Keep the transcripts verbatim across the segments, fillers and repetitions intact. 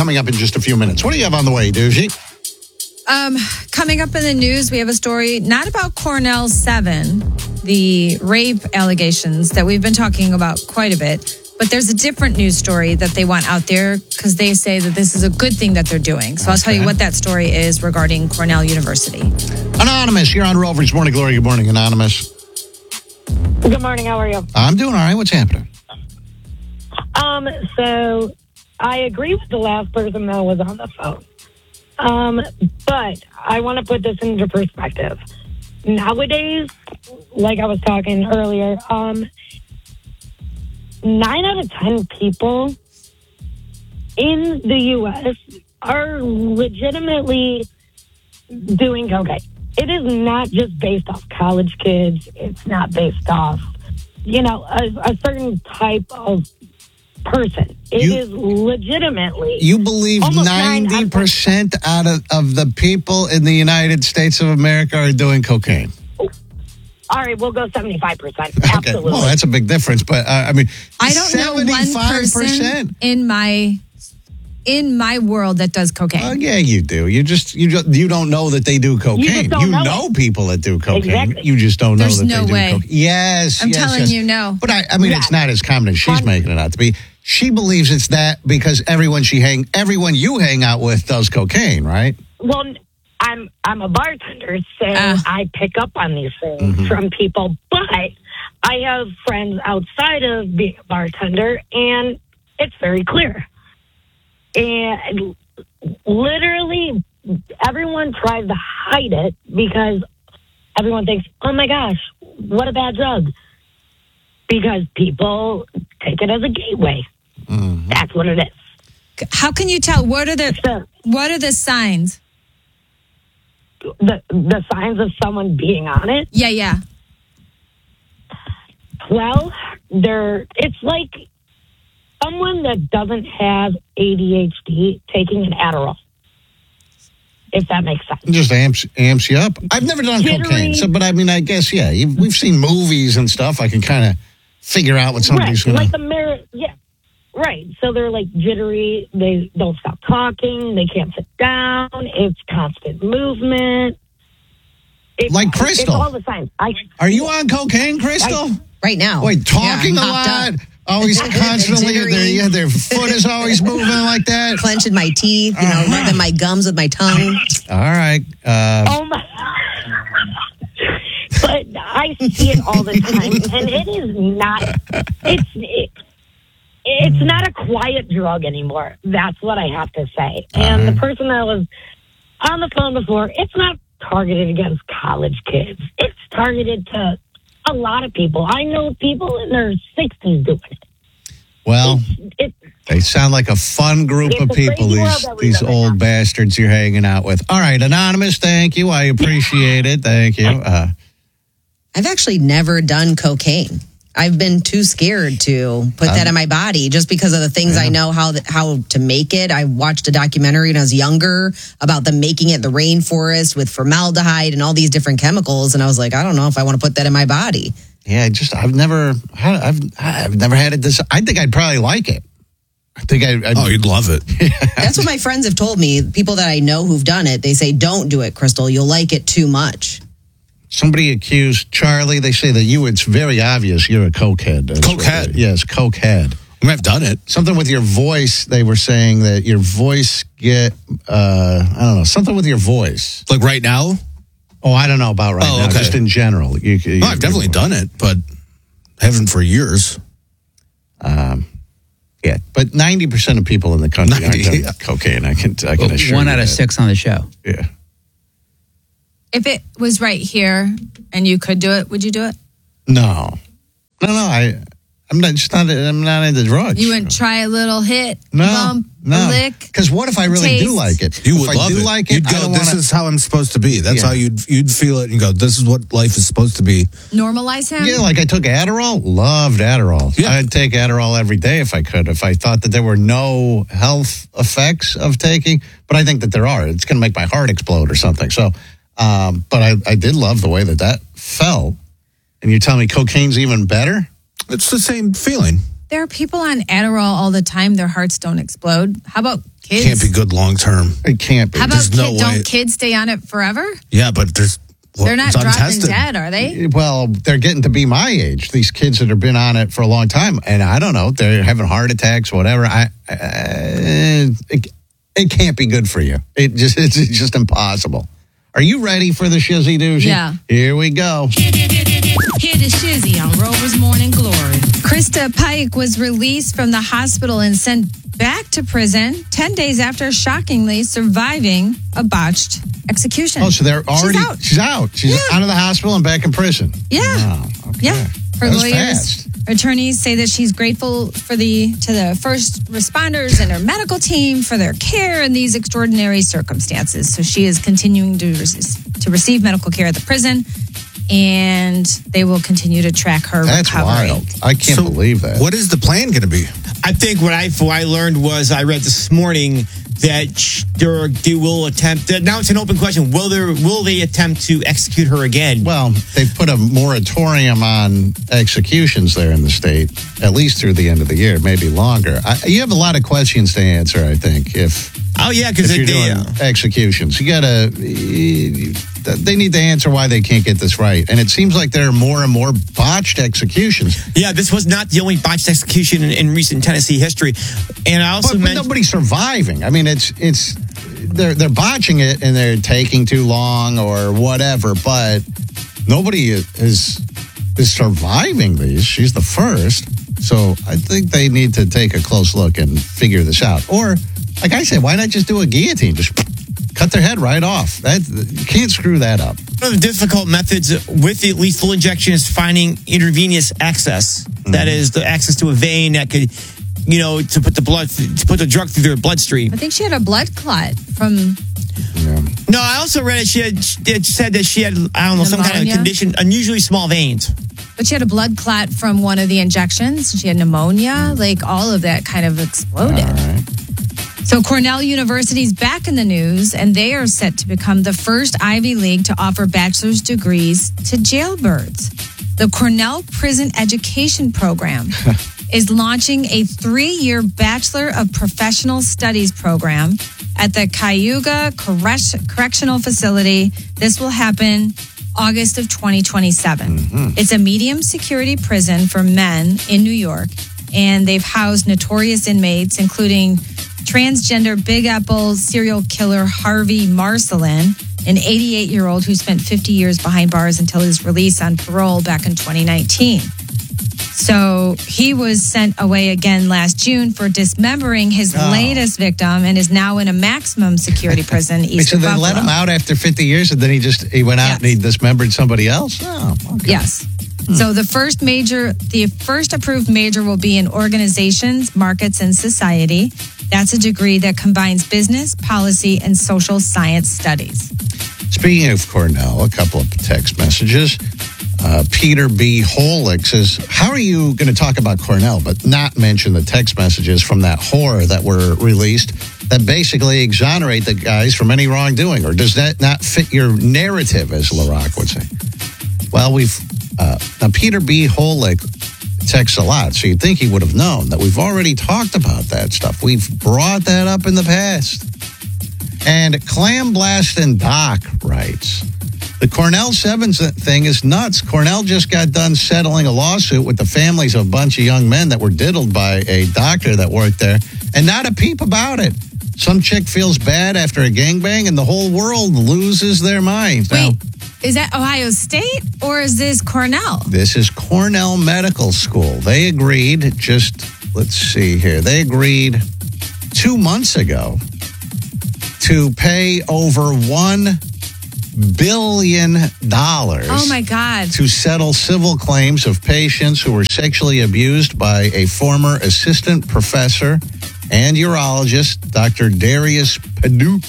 coming up in just a few minutes. What do you have on the way, Doogie? Um, coming up in the news, we have a story not about Cornell seven, the rape allegations that we've been talking about quite a bit, but there's a different news story that they want out there because they say that this is a good thing that they're doing. So okay. I'll tell you what that story is regarding Cornell University. Anonymous, you're on Rover's Morning Glory. Good morning, Anonymous. Good morning. How are you? I'm doing all right. What's happening? Um, so I agree with the last person that was on the phone. Um, but I want to put this into perspective. Nowadays, like I was talking earlier, um, nine out of ten people in the U S are legitimately doing cocaine. It is not just based off college kids. It's not based off, you know, a, a certain type of person. It you, is legitimately. You believe ninety percent out of, of the people in the United States of America are doing cocaine? All right, we'll go seventy-five percent. Okay. Absolutely. Well, that's a big difference. But, uh, I mean, I don't know one person in my... in my world that does cocaine. Oh, yeah, you do. You just you just you don't know that they do cocaine. You, just don't you know, know people that do cocaine. Exactly. You just don't know There's that no they way. do cocaine. Yes, I'm yes, telling yes. you, no. But I, I mean, yeah. it's not as common as she's Fun. making it out to be. She believes it's that because everyone she hang, everyone you hang out with does cocaine, right? Well, I'm I'm a bartender, so Uh. I pick up on these things Mhm. from people. But I have friends outside of being a bartender, and it's very clear. And literally, everyone tries to hide it because everyone thinks, oh my gosh, what a bad drug. Because people take it as a gateway. Mm-hmm. That's what it is. How can you tell? What are the So, what are the signs? the the signs of someone being on it? Yeah, yeah. Well, they're it's like someone that doesn't have A D H D taking an Adderall, if that makes sense. It just amps amps you up. I've never done Jittery. cocaine, so but I mean, I guess yeah. You've, we've seen movies and stuff. I can kind of figure out what somebody's right, gonna. like the mirror, yeah, right. So they're like jittery. They don't stop talking. They can't sit down. It's constant movement. It's, Like Crystal. It's all the signs. I, Are you on cocaine, Crystal? I, Right now. Wait, talking Yeah, a I'm hopped lot. up. Always constantly, Jittery. their, yeah, their foot is always moving like that. Clenching my teeth, you know, Uh-huh. rubbing my gums with my tongue. All right. Uh, oh my. But I see it all the time, and it is not. It's it, it's not a quiet drug anymore. That's what I have to say. And Uh-huh. the person that was on the phone before, it's not targeted against college kids. It's targeted to a lot of people. I know people in their sixties doing it. well, It, they sound like a fun group It's of a crazy people, world these that we these live in old now. bastards you're hanging out with. All right, Anonymous, thank you. I appreciate it. Thank you. Uh, I've actually never done cocaine. I've been too scared to put that Um, in my body just because of the things yeah. I know how how to make it. I watched a documentary when I was younger about them making it in the rainforest with formaldehyde and all these different chemicals, and I was like, I don't know if I want to put that in my body. yeah, just I've never, I've I've never had it. This, I think I'd probably like it. I think I. I'd, Oh, you'd love it. That's what my friends have told me. People that I know who've done it, they say, don't do it, Crystal. You'll like it too much. Somebody accused Charlie. They say that you. It's very obvious you're a cokehead. That's what Cokehead? they- Yes, cokehead. I mean, I've done it. Something with your voice. They were saying that your voice get. Uh, I don't know. Something with your voice. Like right now? Oh, I don't know about right Oh, now. okay. Just in general. You, you, Oh, I've definitely done it, but haven't for years. Um, yeah, but ninety percent of people in the country ninety, aren't doing yeah. cocaine. I can. I can assure One you out of that. six on the show. Yeah. If it was right here and you could do it, would you do it? No. No. No. I. I'm not. Just not. I'm not into drugs. You wouldn't try a little hit, No. bump, no. a lick. Because what if I really do taste? like it? You if would I love do it. like it, You'd I go, don't this wanna, is how I'm supposed to be. That's Yeah. how you'd you'd feel it and go, this is what life is supposed to be. Normalize him? Yeah, like I took Adderall. Loved Adderall. Yeah. I'd take Adderall every day if I could. If I thought that there were no health effects of taking, but I think that there are. It's going to make my heart explode or something. So, um, but I, I did love the way that that felt. And you tell me cocaine's even better? It's the same feeling. There are people on Adderall all the time. Their hearts don't explode. How about kids? Can't be good long term. It can't be. How about There's kid, no way. don't kids stay on it forever? Yeah, but there's. Well, They're not it's dropping untested. dead, are they? Well, they're getting to be my age. These kids that have been on it for a long time, and I don't know, they're having heart attacks, whatever. I, uh, it, it can't be good for you. It just it's just impossible. Are you ready for the shizzy doozy? Yeah. Here we go. Hear the shizzy on Rover's Morning Glory. Krista Pike was released from the hospital and sent back to prison ten days after shockingly surviving a botched execution. Oh, so they're already She's out. She's out. She's Yeah. out of the hospital and back in prison. Yeah. Wow, okay. Yeah. Her That was lawyers, fast. attorneys say that she's grateful for the to the first responders and her medical team for their care in these extraordinary circumstances. So she is continuing to rec- to receive medical care at the prison, and they will continue to track her That's recovery. wild. I can't So believe that. What is the plan going to be? I think what I what I learned was I read this morning that sh- there they will attempt. Now it's an open question. Will there will they attempt to execute her again? Well, they've put a moratorium on executions there in the state, at least through the end of the year, maybe longer. I, you have a lot of questions to answer, I think, if, oh yeah, because if they, you're they, doing executions. You got to, they need to answer why they can't get this right. And it seems like there are more and more botched executions. yeah, this was not the only botched execution in, in recent Tennessee history. And I also But, but mentioned. nobody's surviving. I mean, it's it's they're they're botching it and they're taking too long or whatever. But nobody is is surviving these. She's the first, so I think they need to take a close look and figure this out. Or, like I said, why not just do a guillotine? Just cut their head right off. That you can't screw that up. One of the difficult methods with the lethal injection is finding intravenous access. Mm-hmm. That is the access to a vein that could, you know, to put the blood, to put the drug through their bloodstream. I think she had a blood clot from. Yeah. No, I also read it. She had it said that she had, I don't know, some kind of Pneumonia? condition, unusually small veins. But she had a blood clot from one of the injections. She had pneumonia. Like all of that kind of exploded. All right. So Cornell University's back in the news, and they are set to become the first Ivy League to offer bachelor's degrees to jailbirds. The Cornell Prison Education Program is launching a three-year Bachelor of Professional Studies program at the Cayuga Corre- Correctional Facility. This will happen August of twenty twenty-seven. Mm-hmm. It's a medium security prison for men in New York, and they've housed notorious inmates, including transgender Big Apple serial killer Harvey Marcelin, an eighty-eight-year-old who spent fifty years behind bars until his release on parole back in twenty nineteen. So he was sent away again last June for dismembering his Oh. latest victim and is now in a maximum security prison east So of they Buffalo. let him out after fifty years, and then he just he went out Yes. and he dismembered somebody else. Oh, okay. Yes. So the first major, the first approved major will be in organizations, markets, and society. That's a degree that combines business, policy, and social science studies. Speaking of Cornell, a couple of text messages. Uh, Peter B. Holick says, how are you going to talk about Cornell but not mention the text messages from that whore that were released that basically exonerate the guys from any wrongdoing? Or does that not fit your narrative, as LaRock would say? Well, we've... Uh, now, Peter B. Holick texts a lot, so you'd think he would have known that we've already talked about that stuff. We've brought that up in the past. And Clam Blast and Doc writes, the Cornell Sevens thing is nuts. Cornell just got done settling a lawsuit with the families of a bunch of young men that were diddled by a doctor that worked there, and not a peep about it. Some chick feels bad after a gangbang, and the whole world loses their minds. Now, Wait, is that Ohio State or is this Cornell? this is Cornell Medical School. They agreed just, let's see here, they agreed two months ago to pay over one billion dollars. Oh my God. To settle civil claims of patients who were sexually abused by a former assistant professor and urologist, Doctor Darius Paduch.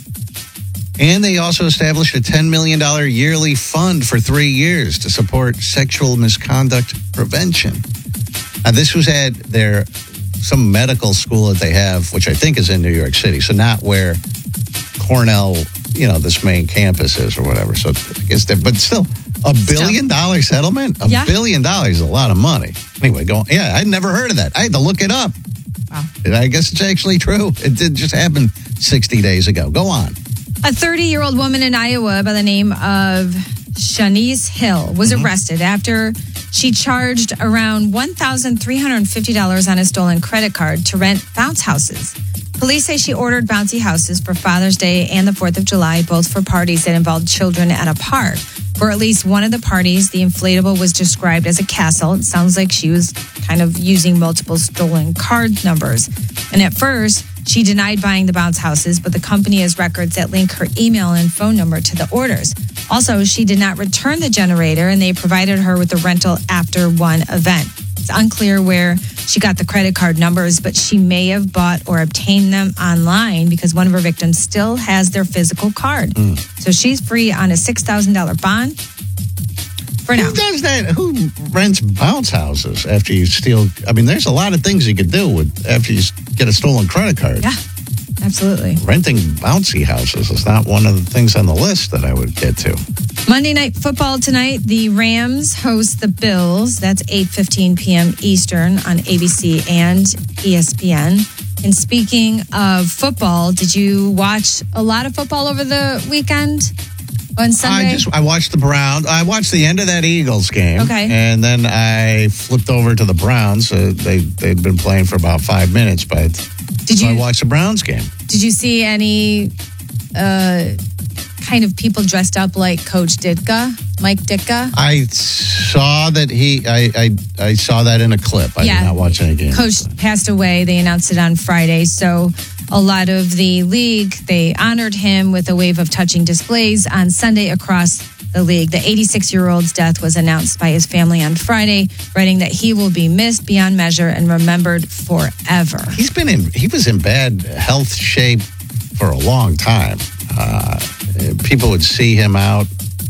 And they also established a ten million dollars yearly fund for three years to support sexual misconduct prevention. Now, this was at their some medical school that they have, which I think is in New York City, so not where Cornell you know, this main campus is or whatever. So I guess that, but still, a billion dollar settlement? A Yeah. billion dollars is a lot of money. Anyway, go on. Yeah, I'd never heard of that. I had to look it up. Wow. I guess it's actually true. It did just happen sixty days ago. Go on. A thirty-year-old woman in Iowa by the name of Shanice Hill was arrested after she charged around one thousand three hundred fifty dollars on a stolen credit card to rent bounce houses. Police say she ordered bouncy houses for Father's Day and the fourth of July, both for parties that involved children at a park. For at least one of the parties, the inflatable was described as a castle. It sounds like she was kind of using multiple stolen card numbers. And at first, she denied buying the bounce houses, but the company has records that link her email and phone number to the orders. Also, she did not return the generator, and they provided her with the rental after one event. It's unclear where she got the credit card numbers, but she may have bought or obtained them online because one of her victims still has their physical card. Mm. So she's free on a six thousand dollars bond for now. Who does that? Who rents bounce houses after you steal? I mean, there's a lot of things you could do with after you get a stolen credit card. Yeah, absolutely. Renting bouncy houses is not one of the things on the list that I would get to. Monday Night Football tonight. The Rams host the Bills. That's eight fifteen p.m. Eastern on A B C and E S P N. And speaking of football, did you watch a lot of football over the weekend on Sunday? I just I watched the Browns. I watched the end of that Eagles game. Okay. And then I flipped over to the Browns. Uh, they they'd been playing for about five minutes, but Did so I you watched the Browns game. did you see any uh, kind of people dressed up like Coach Ditka, Mike Ditka? I saw that he. I I, I saw that in a clip. I Yeah. did not watch any games. Coach passed away. They announced it on Friday. So a lot of the league, they honored him with a wave of touching displays on Sunday across the league. The eighty-six-year-old's death was announced by his family on Friday, writing that he will be missed beyond measure and remembered forever. He's been in. He was in bad health shape for a long time. Uh, people would see him out,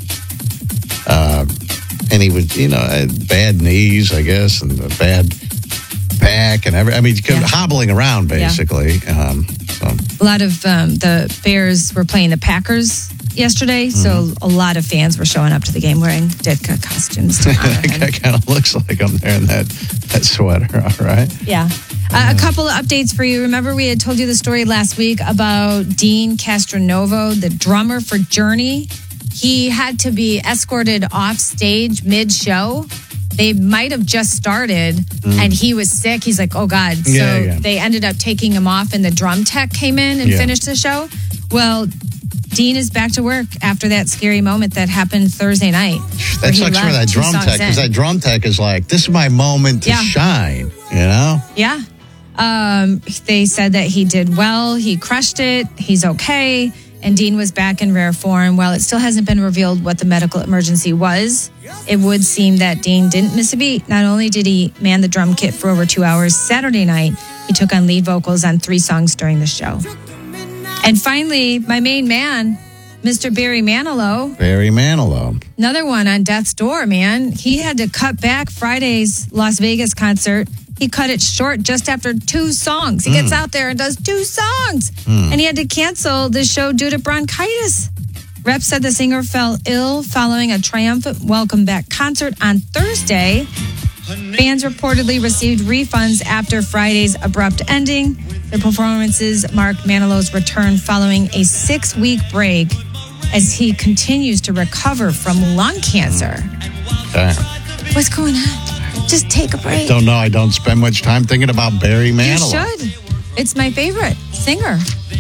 uh, and he would, you know, had bad knees, I guess, and a bad back, and every. I mean, Yeah. hobbling around basically. Um, so. A lot of um, the Bears were playing the Packers yesterday, so a lot of fans were showing up to the game wearing Ditka costumes to honor him. That kind of looks like I'm there in that that sweater. All right. Yeah. Uh, a couple of updates for you. Remember, we had told you the story last week about Dean Castronovo, the drummer for Journey. He had to be escorted off stage mid-show. They might have just started, and he was sick. He's like, oh, God. So Yeah, yeah. they ended up taking him off, and the drum tech came in and Yeah. finished the show. Well, Dean is back to work after that scary moment that happened Thursday night. where That he sucks for left that two drum songs tech because in. that drum tech is like, this is my moment to Yeah. shine. You know. Yeah. Um, they said that he did well. He crushed it. He's okay. And Dean was back in rare form. While it still hasn't been revealed what the medical emergency was, it would seem that Dean didn't miss a beat. Not only did he man the drum kit for over two hours Saturday night, he took on lead vocals on three songs during the show. And finally, my main man, Mister Barry Manilow, Barry Manilow. another one on death's door, man. He had to cut back Friday's Las Vegas concert. He cut it short just after two songs. He gets out there and does two songs. And he had to cancel the show due to bronchitis. Rep said the singer fell ill following a triumphant welcome back concert on Thursday. Fans reportedly received refunds after Friday's abrupt ending. The performances mark Manilow's return following a six-week break as he continues to recover from lung cancer. Okay. What's going on? Just take a break. Don't know. I don't spend much time thinking about Barry You Manilow. should. It's my favorite singer.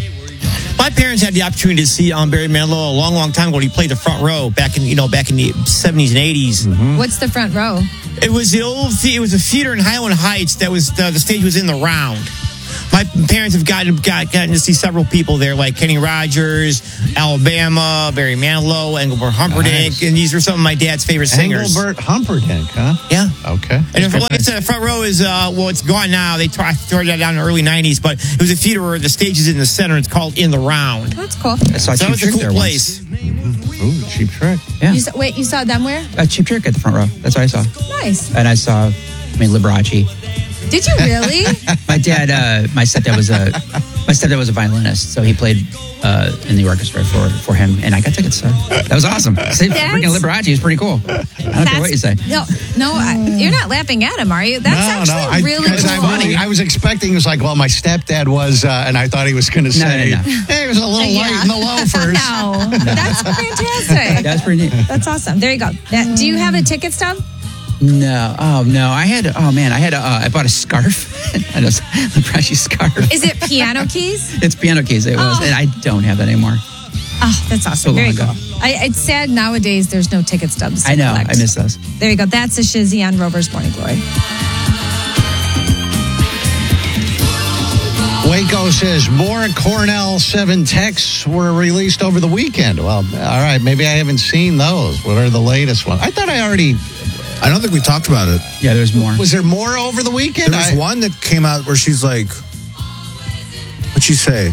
My parents had the opportunity to see um, Barry Manilow a long, long time ago. He played the front row back in, you know, back in the seventies and eighties. What's the front row? It was the old, the- it was a theater in Highland Heights that was the, the stage was in the round. My parents have gotten got, gotten to see several people there, like Kenny Rogers, Alabama, Barry Manilow, Engelbert Humperdinck, Nice. and these were some of my dad's favorite singers. Engelbert Humperdinck, huh? Yeah. Okay. And if, like I said, the front row is, uh, well, it's gone now. They tore, tore that down in the early nineties, but it was a theater where the stage is in the center. It's called In the Round. That's cool. I saw So that Cheap was a Trick cool there place. Ooh, Cheap Trick. Yeah. You saw, wait, you saw them where? once. Uh, Cheap Trick at the front row. That's what I saw. Nice. And I saw, I mean, Liberace. Did you really? My dad, uh, my stepdad was a My stepdad was a violinist, so he played uh, in the orchestra for, for him, and I got tickets. So that was awesome. See, freaking Liberace is pretty cool. I don't care what you say. No, no, I, you're not laughing at him, are you? That's no, actually no, I, really cool. I, really, I was expecting, it was like, well, my stepdad was, uh, and I thought he was going to No, say, no, no. hey, he was a little Yeah. light in the loafers. No, that's fantastic. That's pretty neat. That's awesome. There you go. That, do you have a ticket stub? No, oh no, I had, oh man, I had, a, uh, I bought a scarf, I know, Liberace scarf. Is it piano keys? It's piano keys. It was, Oh. and I don't have that anymore. Oh, that's awesome. So Very long cool. ago. I, it's sad nowadays there's no ticket stubs. to I know, collect. I miss those. There you go. That's a Shizzy on Rover's Morning Glory. Waco says more Cornell seven texts were released over the weekend. Well, all right, maybe I haven't seen those. What are the latest ones? I thought I already, I don't think we talked about it. Yeah, there's more. was there more over the weekend? There was I- one that came out where she's like, what'd she say?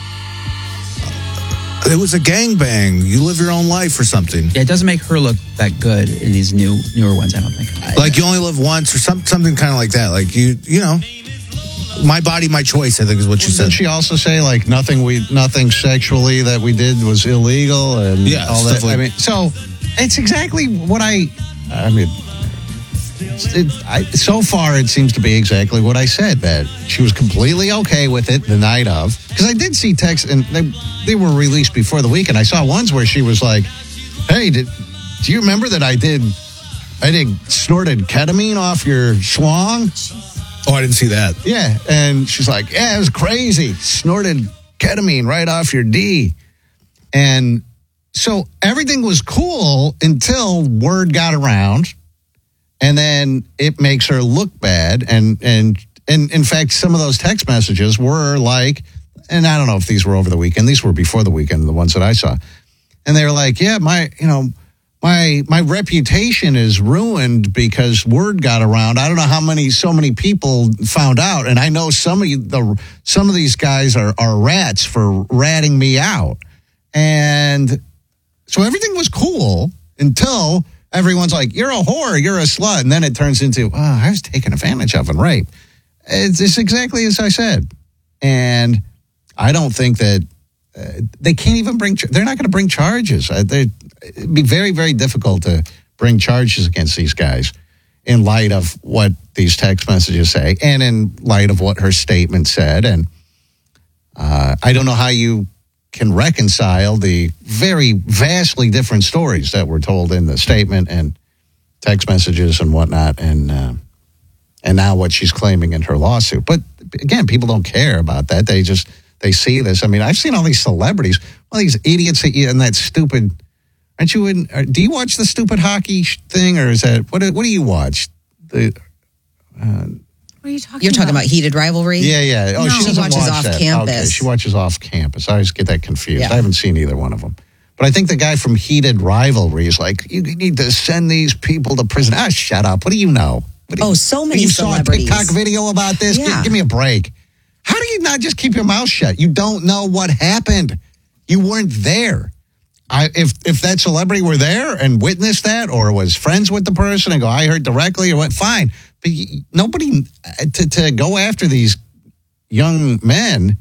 It was a gangbang. You live your own life or something. Yeah, it doesn't make her look that good in these new newer ones, I don't think. I, Like you only live once or some, something kind of like that. Like you, you know, my body, my choice, I think is what she said. Did she also say like nothing we nothing sexually that we did was illegal and Yeah, all stuff that? like- I mean, so it's exactly what I. I mean, it, I, so far it seems to be exactly what I said. That she was completely okay with it the night of, because I did see texts and they they were released before the weekend. I saw ones where she was like, "Hey, did do you remember that I did I did snorted ketamine off your schlong?" Oh, I didn't see that. Yeah. And she's like, yeah, it was crazy. Snorted ketamine right off your D. And so everything was cool until word got around. And then it makes her look bad. And, and, and in fact, some of those text messages were like, and I don't know if these were over the weekend. These were before the weekend, the ones that I saw. And they were like, yeah, my, you know, My my reputation is ruined because word got around. I don't know how many so many people found out, and I know some of you, the some of these guys are are rats for ratting me out. And so everything was cool until everyone's like, "You're a whore, you're a slut," and then it turns into, "Oh, I was taken advantage of and raped." It's, it's exactly as I said, and I don't think that uh, they can't even bring. They're not going to bring charges. Uh, they. It'd be very, very difficult to bring charges against these guys in light of what these text messages say and in light of what her statement said. And uh, I don't know how you can reconcile the very vastly different stories that were told in the statement and text messages and whatnot, and uh, and now what she's claiming in her lawsuit. But again, people don't care about that. They just they see this. I mean, I've seen all these celebrities, all these idiots that you, and that stupid. Aren't you in? Do you watch the stupid hockey thing, or is that what? What do you watch? The uh, What are you talking You're talking about? about heated rivalry? yeah, yeah. Oh, No. she She doesn't watches watch off that. campus. Okay, she watches off campus. I always get that confused. Yeah. I haven't seen either one of them. But I think the guy from Heated Rivalry is like, you need to send these people to prison. Ah, shut up. What do you know? What do you, Oh, so many you celebrities. saw a TikTok video about this? Yeah. Give, give me a break. How do you not just keep your mouth shut? You don't know what happened. You weren't there. I, if if that celebrity were there and witnessed that or was friends with the person and go, I heard directly or what, fine. But y- nobody, to, to go after these young men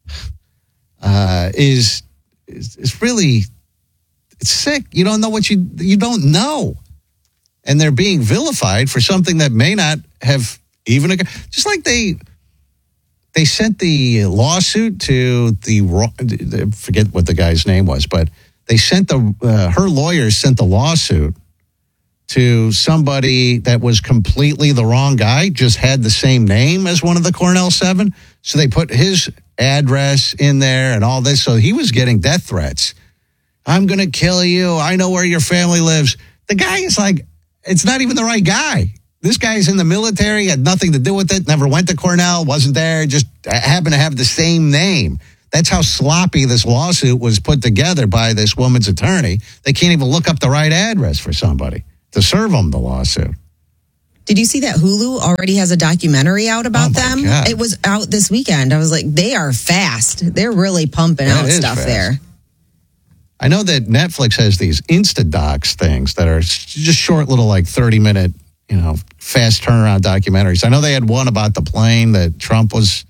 uh, is, is is really, it's sick. You don't know what you, you don't know. And they're being vilified for something that may not have even, just like they, they sent the lawsuit to the, I forget what the guy's name was, but they sent the, uh, her lawyers sent the lawsuit to somebody that was completely the wrong guy, just had the same name as one of the Cornell Seven. So they put his address in there and all this. So he was getting death threats. I'm going to kill you. I know where your family lives. The guy is like, it's not even the right guy. This guy's in the military, had nothing to do with it, never went to Cornell, wasn't there, just happened to have the same name. That's how sloppy this lawsuit was put together by this woman's attorney. They can't even look up the right address for somebody to serve them the lawsuit. Did you see that Hulu already has a documentary out about Oh, my them? God. It was out this weekend. I was like, they are fast. They're really pumping That out is stuff fast. there. I know that Netflix has these Instadocs things that are just short little like thirty minute, you know, fast turnaround documentaries. I know they had one about the plane that Trump was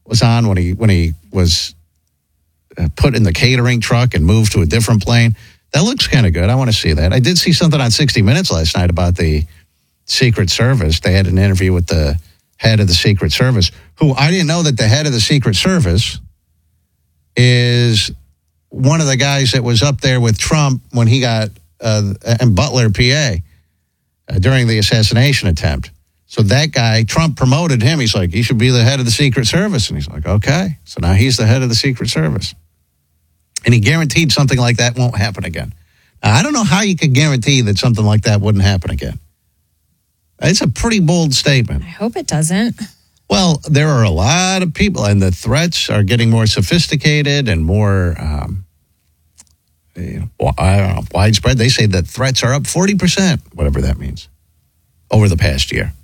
was on when he when he was uh, put in the catering truck and moved to a different plane. That looks kind of good. I want to see that. I did see something on sixty minutes last night about the Secret Service. They had an interview with the head of the Secret Service, who I didn't know that the head of the Secret Service is one of the guys that was up there with Trump when he got, uh, and Butler, P A, uh, during the assassination attempt. So that guy, Trump promoted him. He's like, he should be the head of the Secret Service. And he's like, okay. So now he's the head of the Secret Service. And he guaranteed something like that won't happen again. Now, I don't know how you could guarantee that something like that wouldn't happen again. It's a pretty bold statement. I hope it doesn't. Well, there are a lot of people, and the threats are getting more sophisticated and more, um, you know, I don't know, widespread. They say that threats are up forty percent, whatever that means, over the past year.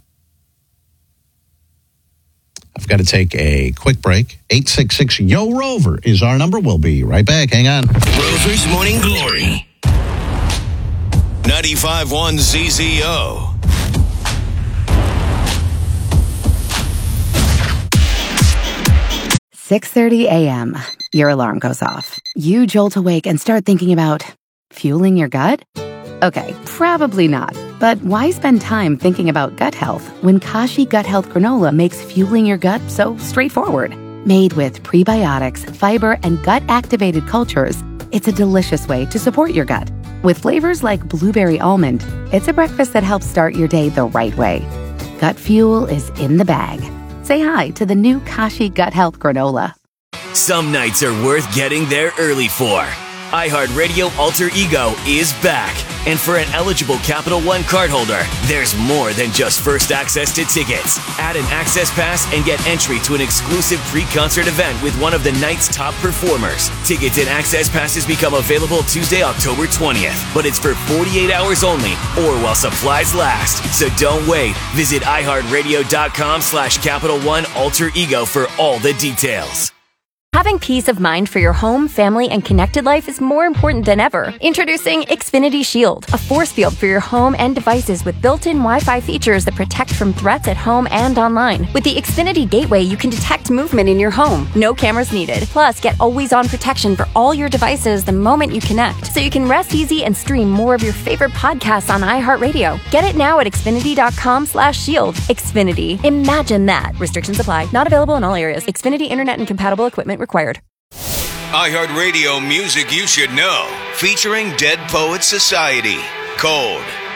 I've got to take a quick break. eight six six, Y O, Rover is our number. We'll be right back. Hang on. Rover's Morning Glory. ninety-five point one Z Z O. six thirty a.m. Your alarm goes off. You jolt awake and start thinking about fueling your gut? Okay, probably not. But why spend time thinking about gut health when Kashi Gut Health Granola makes fueling your gut so straightforward? Made with prebiotics, fiber, and gut-activated cultures, it's a delicious way to support your gut. With flavors like blueberry almond, it's a breakfast that helps start your day the right way. Gut fuel is in the bag. Say hi to the new Kashi Gut Health Granola. Some nights are worth getting there early for. iHeartRadio Alter Ego is back. And for an eligible Capital One cardholder, there's more than just first access to tickets. Add an access pass and get entry to an exclusive pre-concert event with one of the night's top performers. Tickets and access passes become available Tuesday, October twentieth. But it's for forty-eight hours only or while supplies last. So don't wait. Visit iHeartRadio.com slash Capital One Alter Ego for all the details. Having peace of mind for your home, family, and connected life is more important than ever. Introducing Xfinity Shield, a force field for your home and devices with built-in Wi-Fi features that protect from threats at home and online. With the Xfinity Gateway, you can detect movement in your home. No cameras needed. Plus, get always-on protection for all your devices the moment you connect, so you can rest easy and stream more of your favorite podcasts on iHeartRadio. Get it now at Xfinity.com slash shield. Xfinity. Imagine that. Restrictions apply. Not available in all areas. Xfinity Internet and compatible equipment required. iHeartRadio music you should know, featuring Dead Poets Society, Cold.